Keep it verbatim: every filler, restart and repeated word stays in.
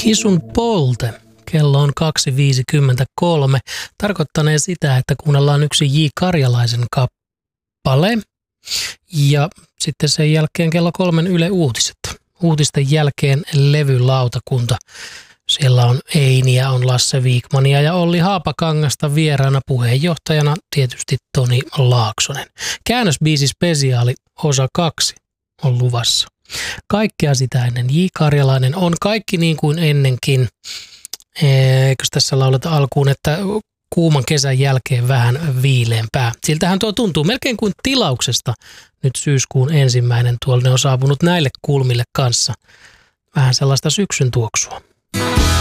Kisun polte. Kello on kaksi viisikymmentäkolme. Tarkoittanee sitä, että kuunnellaan yksi J. Karjalaisen kappale. Ja sitten sen jälkeen kello kolmen Yle Uutiset. Uutisten jälkeen levylautakunta. Siellä on Einiä, on Lasse Viikmania ja Olli Haapakangasta vieraana, puheenjohtajana tietysti Toni Laaksonen. Käännösbiisi spesiaali osa kaksi on luvassa. Kaikkea sitä ennen J. Karjalainen on kaikki niin kuin ennenkin. Eikös tässä lauleta alkuun, että kuuman kesän jälkeen vähän viileämpää. Siltähän tuo tuntuu melkein kuin tilauksesta. Nyt syyskuun ensimmäinen tuolle on saapunut näille kulmille kanssa. Vähän sellaista syksyn tuoksua.